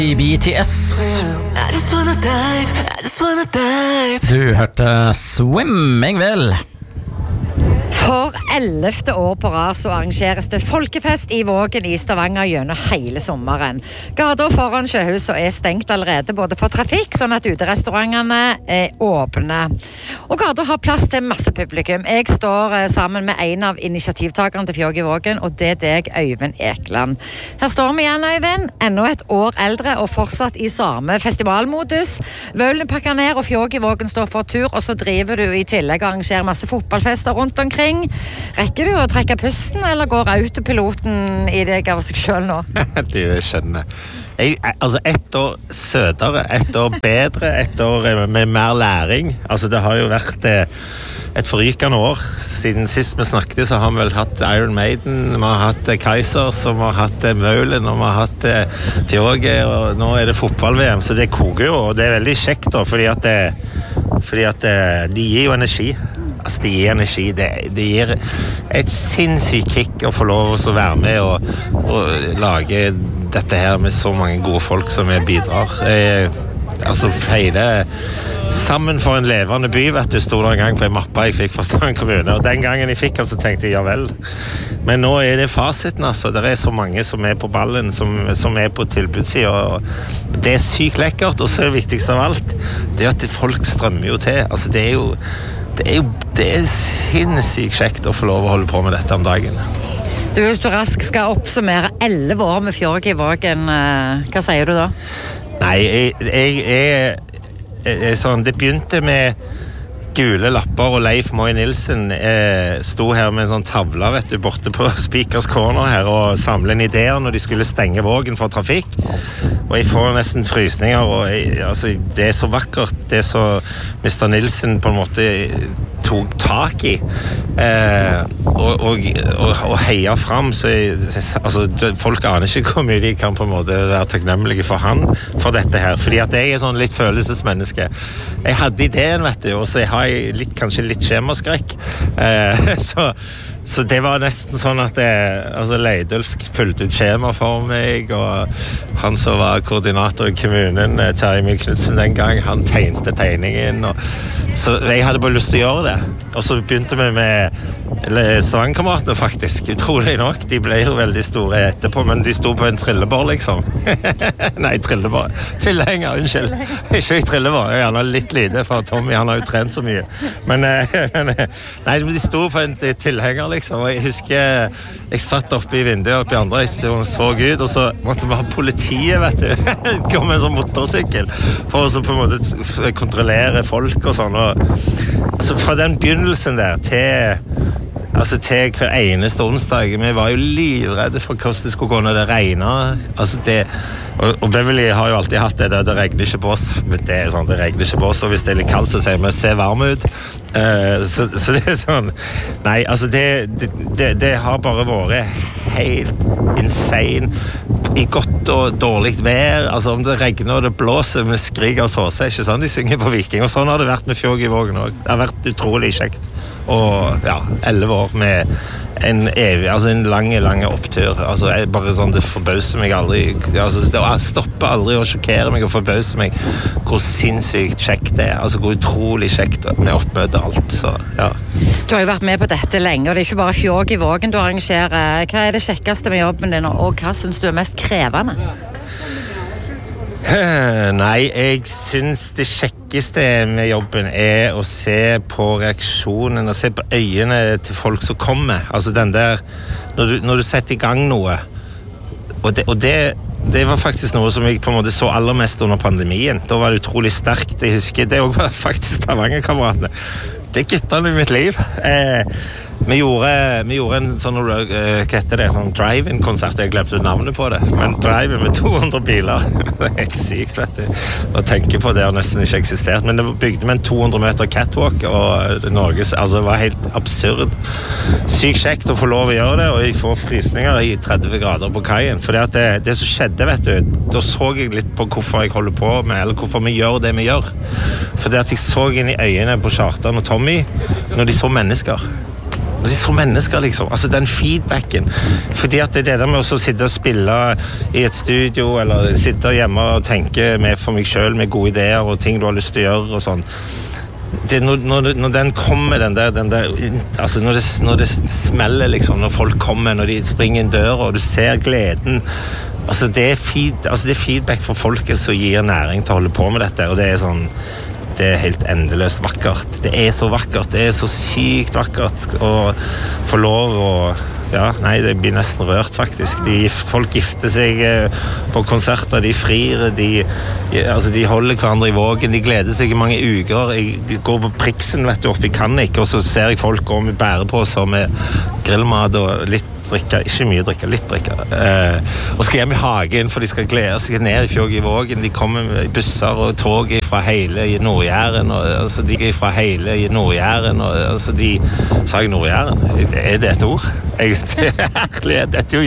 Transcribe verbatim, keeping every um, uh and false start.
B T S. Du hørte Swimming vel. For ellevte år på rad så arrangeres det folkefest i Vågen i Stavanger gjennom hele sommeren. Gata foran sjøhuset er stengt allerede både for trafikk, sånn at uterestaurantene er åpne. Og gata har plass til masse publikum. Jeg står sammen med en av initiativtakerne til Fjåg i Vågen, og det er deg, Øyvind Ekland. Her står vi igjen, Øyvind. Enda et år eldre og fortsatt i samme festivalmodus. Vølen pakker ned, og Fjåg i Vågen står for tur, og så driver du i tillegg og arrangerer masse fotballfester rundt omkring. Rekker du å trekke pusten, eller går autopiloten i deg av seg selv nå? Det skjønner jeg. Altså, ett år søtere, ett år bedre, ett år med mer læring. Altså, det har jo vært eh, et forrykende år. Siden sist vi snakket, så har vi vel hatt Iron Maiden, vi har hatt Kaiser, så vi har hatt Vølen, og vi har hatt eh, Fjåge, og nå er det fotball-V M, så det koker jo, og det er veldig kjekt da, fordi at, det, fordi at det, de gir jo energi. Altså, det gir energi, det, det gir et sinnssykt kick å få lov å være med og, og lage dette her med så mange gode folk som vi bidrar. Eh, altså, hele Sammen for en levende by, vet du, stod det en gang på en mappe jeg fikk fra Stavanger kommune, og den gangen jeg fikk den, så tenkte jeg, ja vel. Men nå er det fasiten, altså. Det er så mange som er på ballen, som, som er på tilbudssiden, og det er sykt lekkert, og så er det viktigste av alt, det er at folk strømmer jo til. Altså, det er jo Det er jo det er sinnssykt kjekt å få lov å holde på med dette om dagen. Du, hvis du raskt skal oppsummere elleve år med Fjåg i Vågen, hva sier du da? Nei, jeg, jeg, jeg, jeg sånn, det begynte med gule lapper, og Leif Moy Nilsen eh, sto her med en sånn tavle, vet du, borte på Speakers Corner her, og samle inn ideer når de skulle stenge Vågen for trafikk. Og jeg får nesten frysninger, og jeg, altså, det er så vakkert, det er så mister Nilsen på en måte tok tak i, eh, og, og, og, og heia frem, så jeg, altså, folk aner ikke hvor mye de kan på en måte være takknemlige for han, for dette her, fordi at jeg er sånn litt følelsesmenneske. Jeg hadde ideen, vet du, og så har jeg litt, kanskje litt skjemaskrekk, eh, så Så det var nesten sånn at jeg, altså Leidølsk fulgte ut skjema for meg, og han som var koordinator i kommunen, Terje Emil Knudsen den gang, han tegnte tegningen, og, så jeg hadde bare lyst til å gjøre det. Og så begynte vi med Stavanger-kameratene faktisk, utrolig nok. De ble jo veldig store etterpå, men de sto på en trillebår, liksom. Nei, trillebår. Tilhenger, unnskyld. Ikke i trillebår, jeg er litt lite, for Tommy, han har jo trent så mye. Men, nei, de sto på en tilhenger, liksom, og jeg husker jeg satt oppe i vinduet oppe i andre og så ut, og så måtte vi ha politiet, vet du, kom med en sånn motorsykkel for å så på en måte kontrollere folk og sånn, og altså fra den begynnelsen der til altså til hver eneste onsdag, vi var jo livredde for hvordan det skulle gå når det regnet, altså det, og, og Beverly har jo alltid hatt det der, det regner ikke på oss, men det er sånn, det regner ikke på oss, og hvis det er litt kaldt så sier vi, se varm ut, uh, så, så det er sånn, nei, altså det, det, det, det har bare vært helt insane, i godt og dårligt vær, altså om det regner og det blåser, vi skriker og såser, ikke sånn de synger på Viking, og sånn har det vært med Fjåg i Vågen også, det har vært utrolig kjekt, og ja, elleve år med en evig, altså en lang, lang opptur, altså jeg bare sånn, det forbauser meg aldri, altså det stopper aldri å sjokkere meg og forbauser meg hvor sinnssykt kjekt det er, altså hvor utrolig kjekt med oppmøte alt, så ja. Du har jo vært med på dette lenge, og det er ikke bare Fjåg i Vågen du arrangerer. Hva er det kjekkeste med jobben din, og hva synes du er mest krevende? Nei, jeg synes det kjekkeste med jobben er å se på reaksjonen, og se på øynene til folk som kommer. Altså den der, når du, når du setter i gang noe, og det, og det det var faktisk noe som jeg på en måte så aller mest under pandemien. Da var det utrolig sterkt. Jeg husker, det var faktisk Stavanger-kameratene. Det er guttene i mitt liv. Eh, vi, gjorde, vi gjorde en sånn, uh, hva heter det, sånn drive-in-konsert. Jeg glemte navnet på det. Men drive-in med to hundre biler. Det er helt sykt, vet du. Å tenke på det har nesten ikke eksistert. Men det bygde med en to hundre meter catwalk, og Norges, altså det var helt absurd. Sykt kjekt å få lov å gjøre det, og jeg får frysninger i tretti grader på kajen. For det, det, det som skjedde, vet du, da så jeg litt på hvorfor jeg holder på med, eller hvorfor vi gjør det vi gjør. For det at jeg så inn i øynene på Kjartan og Tommy, når de så mennesker. Når de tror mennesker, liksom. Altså, den feedbacken. Fordi at det er det der med å sitte og spille i et studio, eller sitte hjemme og tenke med for meg selv, med gode ideer og ting du har lyst til å gjøre og sånn. Det, når, når, når den kommer, den der, den der altså når det, når det smeller, liksom, når folk kommer, når de springer inn døra, og du ser gleden. Altså, det er, feed, altså, det er feedback for folket som gir næring til å holde på med dette, og det er sånn det er helt endeløst vakkert. Det er så vakkert, det er så sykt vakkert å få lov å ja, nei, det blir nesten rørt faktisk. De, folk gifter seg på konserter, de frir, de, altså, de holder hverandre i vågen, de gleder seg i mange uker. Jeg går på Priksen, vet du, oppe i Kannik, og så ser jeg folk gå med bærepåser med grillmat og litt drikke, ikke mye drikke, litt drikke. Eh, og skal hjem i hagen, for de skal glede seg ned i fjog i vågen. De kommer med busser og tog fra hele Nord-Jæren, og altså, de er fra hele Nord-Jæren, og altså, de sa jeg Nord-Jæren? Er det et ord? Jeg, det er herlig, dette er jo